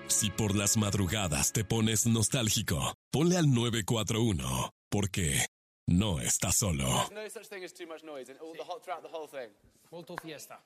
Si por las madrugadas te pones nostálgico, ponle al 941, porque no estás solo. No such thing as too much noise throughout the whole thing. Molto fiesta.